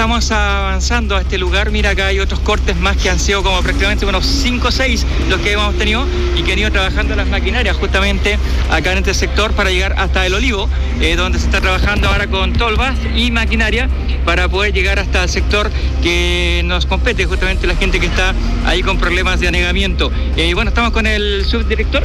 estamos avanzando a este lugar. Mira, acá hay otros cortes más que han sido como prácticamente unos 5 o 6 los que hemos tenido y que han ido trabajando las maquinarias justamente acá en este sector para llegar hasta el Olivo, donde se está trabajando ahora con tolvas y maquinaria para poder llegar hasta el sector que nos compete, justamente la gente que está ahí con problemas de anegamiento. Bueno, estamos con el subdirector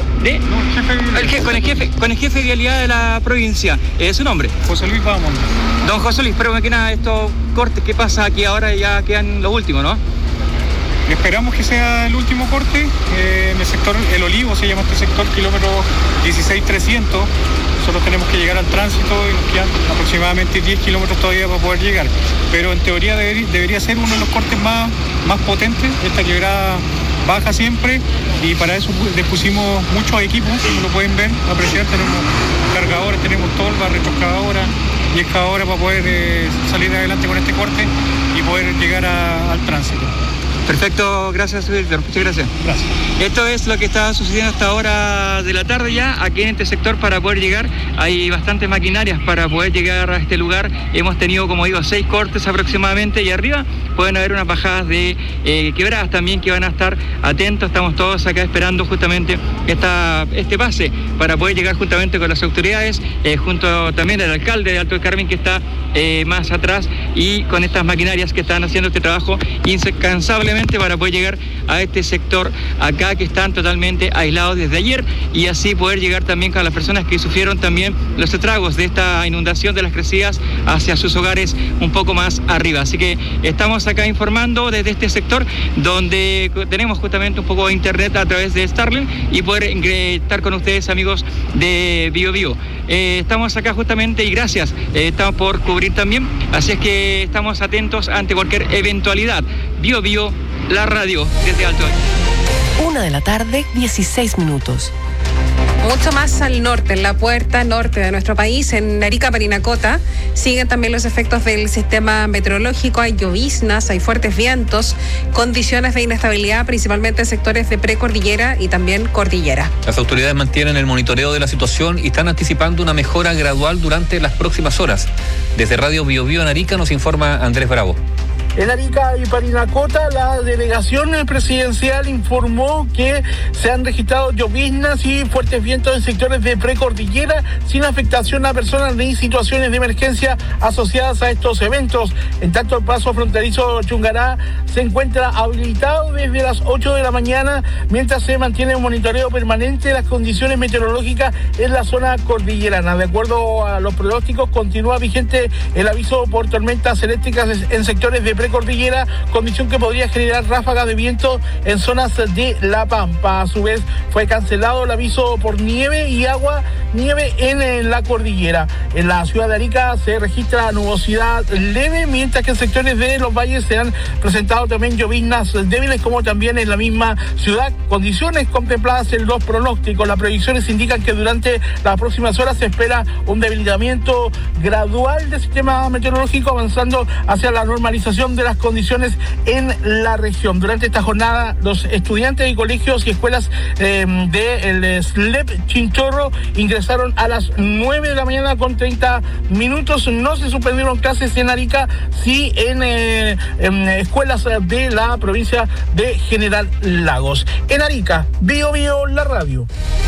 con el jefe de vialidad de la provincia. ¿Su nombre? José Luis Bamón. Don José Luis, pero más que nada estos cortes que pasa aquí ahora ya quedan los últimos, ¿no? Esperamos que sea el último corte en el sector El Olivo, se llama este sector, kilómetro 16300. Nosotros tenemos que llegar al tránsito y nos quedan aproximadamente 10 kilómetros todavía para poder llegar. Pero en teoría debería ser uno de los cortes más potentes. Esta quebrada baja siempre y para eso dispusimos muchos equipos, como lo pueden ver, apreciar. Tenemos cargadores, tenemos tolvas, retroexcavadoras y excavadoras para poder salir adelante con este corte y poder llegar al tránsito. Perfecto, gracias, subdirector. Muchas gracias. Gracias. Esto es lo que está sucediendo hasta ahora de la tarde ya, aquí en este sector para poder llegar. Hay bastantes maquinarias para poder llegar a este lugar. Hemos tenido, como digo, 6 cortes aproximadamente y arriba pueden haber unas bajadas de quebradas también que van a estar atentos. Estamos todos acá esperando justamente este pase para poder llegar juntamente con las autoridades, junto también al alcalde de Alto del Carmen que está más atrás y con estas maquinarias que están haciendo este trabajo incansablemente para poder llegar a este sector acá que están totalmente aislados desde ayer y así poder llegar también con las personas que sufrieron también los estragos de esta inundación de las crecidas hacia sus hogares un poco más arriba. Así que estamos acá informando desde este sector donde tenemos justamente un poco de internet a través de Starlink y poder estar con ustedes, amigos de BioBio. Estamos acá justamente y gracias, estamos por cubrir también, así es que estamos atentos ante cualquier eventualidad. BioBio, la radio desde Alto. 1:16 p.m. Mucho más al norte, en la puerta norte de nuestro país, en Arica, Parinacota, siguen también los efectos del sistema meteorológico. Hay lloviznas, hay fuertes vientos, condiciones de inestabilidad, principalmente en sectores de precordillera y también cordillera. Las autoridades mantienen el monitoreo de la situación y están anticipando una mejora gradual durante las próximas horas. Desde Radio BioBio en Arica nos informa Andrés Bravo. En Arica y Parinacota, la delegación presidencial informó que se han registrado lloviznas y fuertes vientos en sectores de precordillera sin afectación a personas ni situaciones de emergencia asociadas a estos eventos. En tanto, el paso fronterizo Chungará se encuentra habilitado desde las 8 de la mañana, mientras se mantiene un monitoreo permanente de las condiciones meteorológicas en la zona cordillerana. De acuerdo a los pronósticos, continúa vigente el aviso por tormentas eléctricas en sectores de precordillera, condición que podría generar ráfagas de viento en zonas de La Pampa. A su vez, fue cancelado el aviso por nieve y nieve en la cordillera. En la ciudad de Arica se registra nubosidad leve, mientras que en sectores de los valles se han presentado también lloviznas débiles, como también en la misma ciudad. Condiciones contempladas en los pronósticos. Las proyecciones indican que durante las próximas horas se espera un debilitamiento gradual del sistema meteorológico, avanzando hacia la normalización de las condiciones en la región. Durante esta jornada, los estudiantes de colegios y escuelas del SLEP Chinchorro ingresaron a las 9 de la mañana con 30 minutos. No se suspendieron clases en Arica, sí en escuelas de la provincia de General Lagos. En Arica, BioBio, la radio.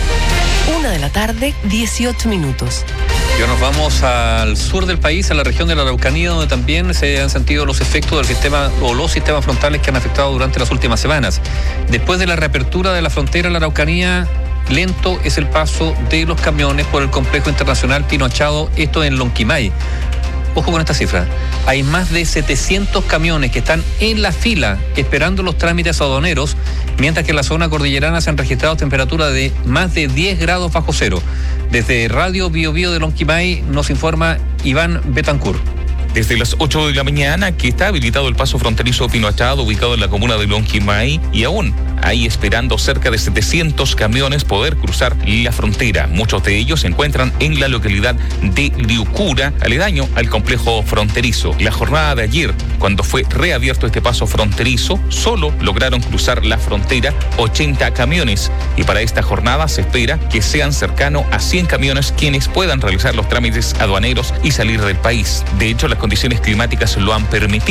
1:18 p.m. Y ahora nos vamos al sur del país, a la región de la Araucanía, donde también se han sentido los efectos del sistema o los sistemas frontales que han afectado durante las últimas semanas. Después de la reapertura de la frontera en la Araucanía, lento es el paso de los camiones por el complejo internacional Pino Achado, esto en Lonquimay. Ojo con esta cifra, hay más de 700 camiones que están en la fila esperando los trámites aduaneros, mientras que en la zona cordillerana se han registrado temperaturas de más de 10 grados bajo cero. Desde Radio BioBio de Lonquimay nos informa Iván Betancourt. Desde las 8 de la mañana que está habilitado el paso fronterizo Pino Achado, ubicado en la comuna de Lonquimay, y aún hay esperando cerca de 700 camiones poder cruzar la frontera. Muchos de ellos se encuentran en la localidad de Liucura, aledaño al complejo fronterizo. La jornada de ayer, cuando fue reabierto este paso fronterizo, solo lograron cruzar la frontera 80 camiones, y para esta jornada se espera que sean cercano a 100 camiones quienes puedan realizar los trámites aduaneros y salir del país. De hecho, las condiciones climáticas lo han permitido.